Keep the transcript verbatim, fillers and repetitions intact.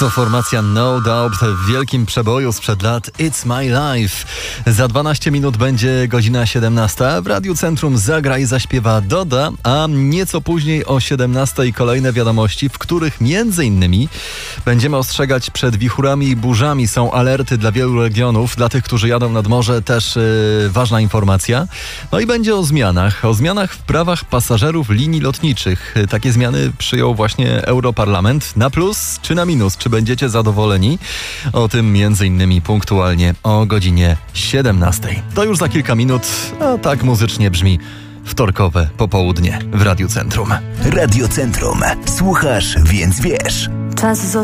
To formacja No Doubt w wielkim przeboju sprzed lat It's My Life. Za dwanaście minut będzie godzina siedemnasta. W Radiu Centrum zagra i zaśpiewa Doda, a nieco później o siedemnastej kolejne wiadomości, w których między innymi będziemy ostrzegać przed wichurami i burzami. Są alerty dla wielu regionów. Dla tych, którzy jadą nad morze, też yy, ważna informacja. No i będzie o zmianach. O zmianach w prawach pasażerów linii lotniczych. Takie zmiany przyjął właśnie Europarlament. Na plus czy na minus? Czy będziecie zadowoleni? O tym między innymi punktualnie o godzinie siedemnastej. To już za kilka minut, a tak muzycznie brzmi wtorkowe popołudnie w Radiu Centrum. Radio Centrum. Słuchasz, więc wiesz. Czas